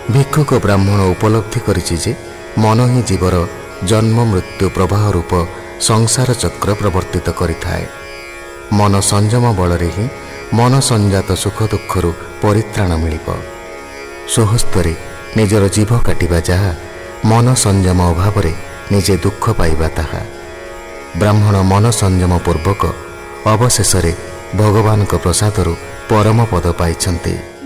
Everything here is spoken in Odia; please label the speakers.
Speaker 1: ଭିକ୍ଷୁକ ବ୍ରାହ୍ମଣ ଉପଲବ୍ଧି କରିଛି ଯେ ମନ ହିଁ ଜୀବର ଜନ୍ମ ମୃତ୍ୟୁ ପ୍ରବାହ ରୂପ ସଂସାର ଚକ୍ର ପ୍ରବର୍ତ୍ତିତ କରିଥାଏ। ମନ ସଂଯମ ବଳରେ ହିଁ ମନ ସଂଜାତ ସୁଖ ଦୁଃଖରୁ ପରିତ୍ରାଣ ମିଳିବ। ସ୍ୱହସ୍ତରେ ନିଜର ଜୀବ କାଟିବା ଯାହା, ମନ ସଂଯମ ଅଭାବରେ ନିଜେ ଦୁଃଖ ପାଇବା ତାହା। ବ୍ରାହ୍ମଣ ମନ ସଂଯମ ପୂର୍ବକ ଅବଶେଷରେ ଭଗବାନଙ୍କ ପ୍ରସାଦରୁ ପରମ ପଦ ପାଇଛନ୍ତି।